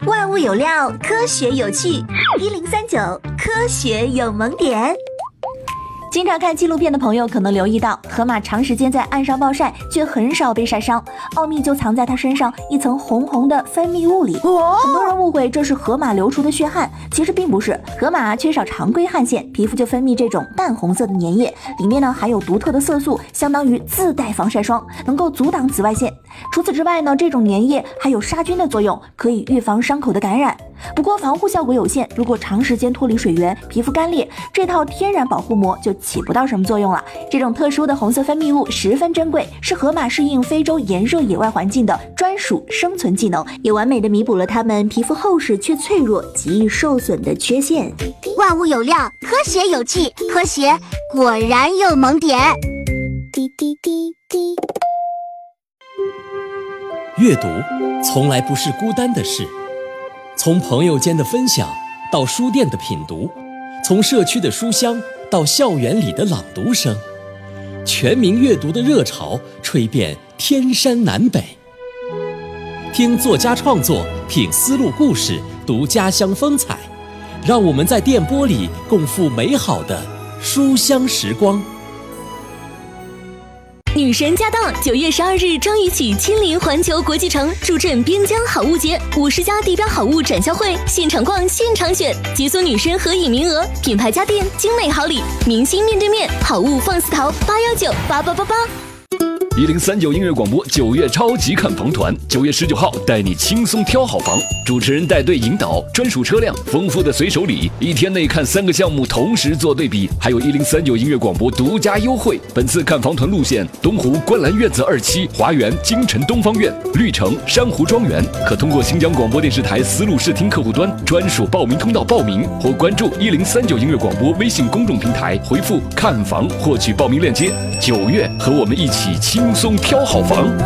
万物有料，科学有趣，1039科学有萌点。经常看纪录片的朋友可能留意到，河马长时间在岸上暴晒，却很少被晒伤，奥秘就藏在它身上一层红红的分泌物里。很多人误会这是河马流出的血汗，其实并不是。河马缺少常规汗腺，皮肤就分泌这种淡红色的粘液，里面呢含有独特的色素，相当于自带防晒霜，能够阻挡紫外线。除此之外呢，这种粘液还有杀菌的作用，可以预防伤口的感染。不过防护效果有限，如果长时间脱离水源，皮肤干裂，这套天然保护膜就起不到什么作用了。这种特殊的红色分泌物十分珍贵，是河马适应非洲炎热野外环境的专属生存技能，也完美的弥补了它们皮肤厚实却脆弱、极易受损的缺陷。 万物有料，科学有趣，科学果然有萌点。滴滴滴滴。 阅读从来不是孤单的事，从朋友间的分享到书店的品读，从社区的书香到校园里的朗读声，全民阅读的热潮吹遍天山南北。听作家创作，品丝路故事，读家乡风采，让我们在电波里共赴美好的书香时光。 女神驾到！9月12日张宇起亲临环球国际城，助阵边疆好物节，50家地标好物展销会，现场逛，现场选，解锁女神合影名额，品牌家电，精美好礼，明星面对面，好物放肆淘，8198888。 1039音乐广播9月超级看房团，9月19号带你轻松挑好房，主持人带队引导，专属车辆，丰富的随手礼，1天内看3个项目同时做对比，还有1039音乐广播独家优惠。本次看房团路线：东湖观澜院子2期、华园京城东方院、绿城珊瑚庄园，可通过新疆广播电视台丝路视听客户端专属报名通道报名，或关注1039音乐广播微信公众平台，回复看房获取报名链接。9月和我们一起轻松挑好房。